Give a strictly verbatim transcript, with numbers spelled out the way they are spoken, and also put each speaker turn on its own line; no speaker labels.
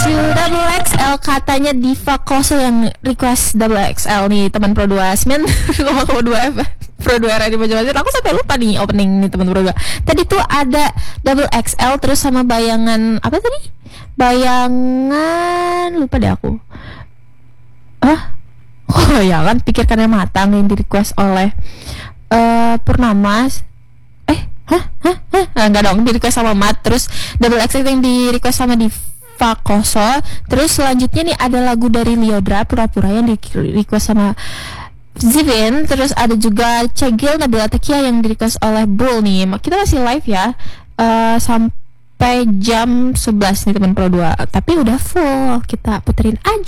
to double X L, katanya Diva Koso yang request double X L nih teman Pro dua sembilan koma dua F Pro dua Radio Banjarmasin. Aku sampai lupa nih opening nih teman Pro dua. Tadi tuh ada double X L terus sama bayangan apa tadi? Bayangan lupa deh aku. Ah, oh ya kan, pikirkan yang matang yang di request oleh uh, Purnama. Eh, hah, hah, hah, nah, enggak dong, di request sama Mat. Terus double X yang di request sama Diva Koso. Terus selanjutnya nih ada lagu dari Liodra, Pura-Pura, yang di request sama Zivin. Terus ada juga Cegil Nabila Tekia yang di request oleh Bull nih. Kita masih live ya uh, sampai jam sebelas nih teman Pro dua. Tapi udah full, kita puterin aja.